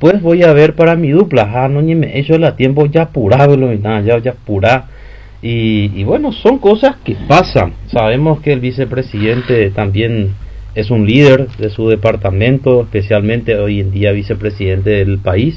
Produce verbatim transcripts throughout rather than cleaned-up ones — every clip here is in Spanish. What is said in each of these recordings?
después voy a ver para mi dupla, ah, no ni me hecho la tiempo ya pura, ya ya pura. Y, y bueno, son cosas que pasan. Sabemos que el vicepresidente también es un líder de su departamento, especialmente hoy en día vicepresidente del país,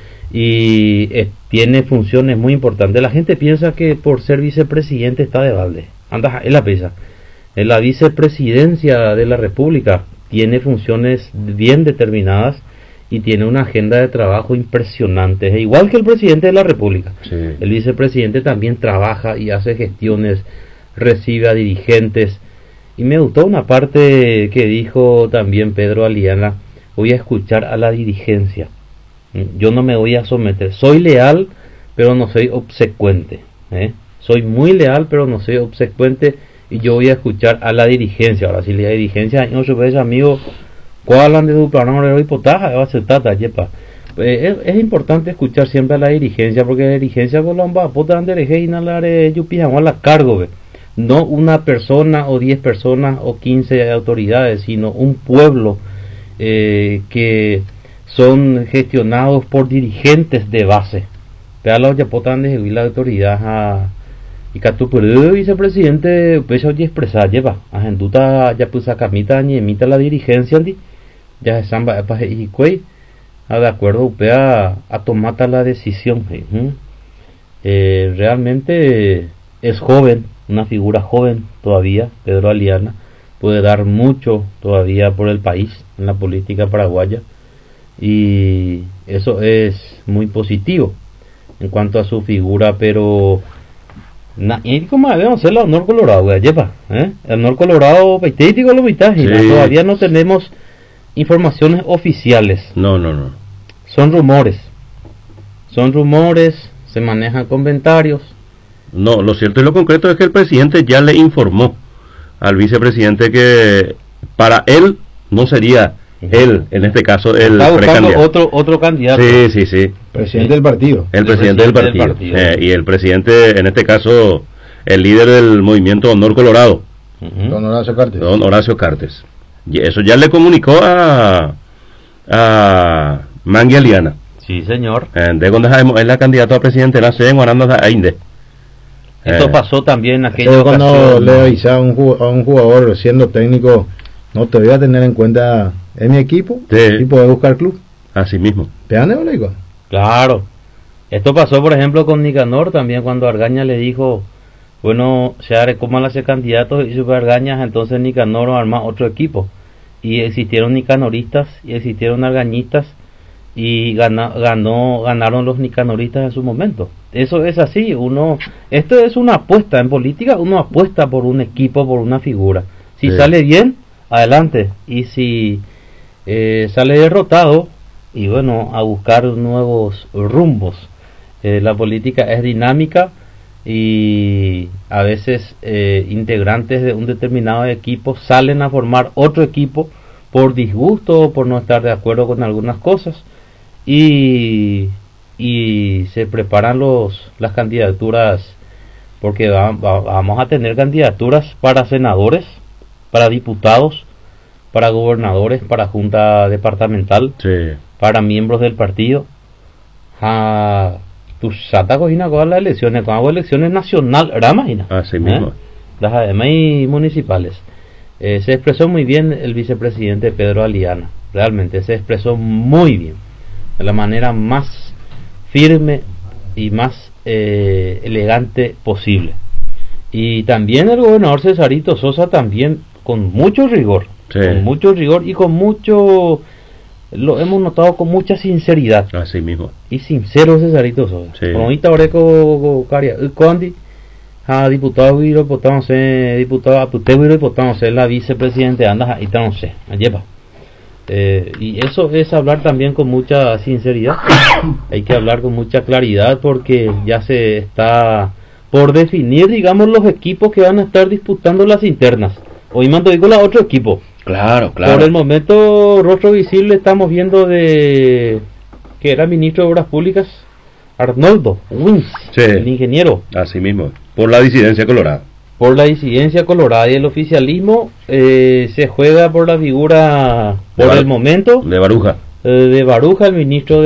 y eh, tiene funciones muy importantes. La gente piensa que por ser vicepresidente está de balde. Anda, es la pesa. En la vicepresidencia de la República tiene funciones bien determinadas y tiene una agenda de trabajo impresionante, es igual que el presidente de la República. Sí. El vicepresidente también trabaja y hace gestiones, recibe a dirigentes. Y me gustó una parte que dijo también Pedro Aliana: voy a escuchar a la dirigencia, yo no me voy a someter, soy leal pero no soy obsecuente, ¿eh? Soy muy leal pero no soy obsecuente, y yo voy a escuchar a la dirigencia. Ahora si la dirigencia no se ve, amigo, ¿cuál han de duplar? No le doy potaja, va a ser tata, yepa. Es, es importante escuchar siempre a la dirigencia, porque la dirigencia colomba puta ande y no la haré yo pijama la cargo, ve. No una persona o diez personas o quince autoridades, sino un pueblo eh, que son gestionados por dirigentes de base. Pero la yapota de la autoridad a y Catupurú, vicepresidente, pues hoy expresar lleva a genduta ya pues a camita ni emita la dirigencia di ya se samba para y cuey a de acuerdo upea a tomar la decisión. ¿eh? Eh, realmente es joven, una figura joven todavía. Pedro Aliana puede dar mucho todavía por el país en la política paraguaya, y eso es muy positivo en cuanto a su figura. Pero na, y como debemos hacer el honor colorado, lleva, ¿eh? El honor colorado peitético lo mitad, sí. Todavía no tenemos informaciones oficiales. No, no, no. Son rumores. Son rumores, se manejan comentarios. No, lo cierto y lo concreto es que el presidente ya le informó al vicepresidente que para él no sería él, en este caso, el precandidato. Otro, otro candidato. Sí, sí, sí. Presidente del partido. El, el presidente, presidente del partido. Del partido. Eh, y el presidente, en este caso, el líder del movimiento Honor Colorado. Uh-huh. Don Horacio Cartes. Don Horacio Cartes. Y eso ya le comunicó a, a Mangui Aliana. Sí, señor. Eh, de cuando es la candidata a presidente, la C en Guaranda a Inde. Esto eh, pasó también aquella cuando ocasión, le avisaba a un jugador, a un jugador siendo técnico, no te voy a tener en cuenta en mi equipo, sí. Y poder buscar club. Así mismo. Claro. Esto pasó, por ejemplo, con Nicanor también, cuando Argaña le dijo, bueno, se haré como la candidatos y super Argañas, entonces Nicanor arma otro equipo. Y existieron nicanoristas y existieron argañistas, y gana, ganó, ganaron los nicanoristas en su momento. Eso es así. Uno, esto es una apuesta en política. Uno apuesta por un equipo, por una figura. Si sí. Sale bien, adelante. Y si eh, sale derrotado, y bueno, a buscar nuevos rumbos. Eh, la política es dinámica, y a veces eh, integrantes de un determinado equipo salen a formar otro equipo por disgusto o por no estar de acuerdo con algunas cosas, y y se preparan los las candidaturas, porque va, va, vamos a tener candidaturas para senadores, para diputados, para gobernadores, para junta departamental, sí. Para miembros del partido. A tu sata cogina con las elecciones, con hago elecciones nacional, ¿verdad? Imagina. Así mismo. ¿Eh? Las además municipales. Eh, se expresó muy bien el vicepresidente Pedro Aliana, realmente se expresó muy bien, de la manera más firme y más eh, elegante posible. Y también el gobernador Cesarito Sosa también con mucho rigor, sí. Con mucho rigor y con mucho, lo hemos notado, con mucha sinceridad. Así mismo. Y sincero Cesarito Sosa. Sí. Como ahorita Oreco Caria Condi, a diputado Viro Potamos, diputado Aputeo Viro Potamos, la vicepresidente anda ahí no sé, lleva. Eh, y eso es hablar también con mucha sinceridad. Hay que hablar con mucha claridad, porque ya se está por definir, digamos, los equipos que van a estar disputando las internas. Hoy mando digo la otro equipo. Claro, claro. Por el momento, rostro visible estamos viendo de que era ministro de Obras Públicas, Arnoldo Wins, sí. El ingeniero. Así mismo, por la disidencia colorada. Por la disidencia colorada, y el oficialismo eh, se juega por la figura, por el momento, de Baruja. Eh, de Baruja, el ministro de